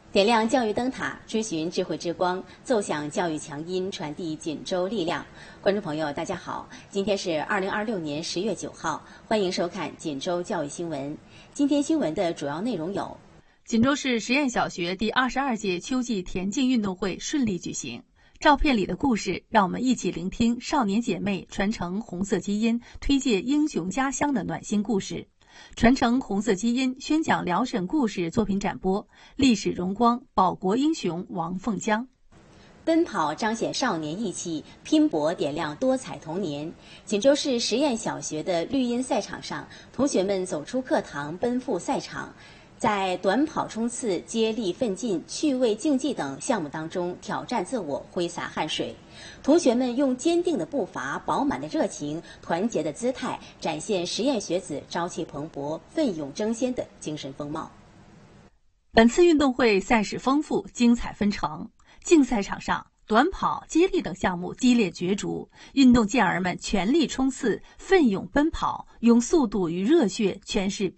点亮教育灯塔，追寻智慧之光，奏响教育强音，传递锦州力量。观众朋友，大家好，今天是2026年10月9号，欢迎收看锦州教育新闻。今天新闻的主要内容有： 锦州市实验小学第22届秋季田径运动会顺利举行。照片里的故事，让我们一起聆听少年姐妹传承红色基因、推介英雄家乡的暖心故事。传承红色基因，宣讲辽沈故事作品展播，历史荣光，保国英雄王凤江。 奔跑彰显少年义气，拼搏点亮多彩童年。锦州市实验小学的绿茵赛场上，同学们走出课堂，奔赴赛场，在短跑冲刺、接力奋进、趣味竞技等项目当中挑战自我，挥洒汗水。同学们用坚定的步伐、饱满的热情、团结的姿态，展现实验学子朝气蓬勃、奋勇争先的精神风貌。 本次运动会赛事丰富，精彩纷呈。竞赛场上，短跑、接力等项目激烈角逐，运动健儿们全力冲刺，奋勇奔跑，用速度与热血诠释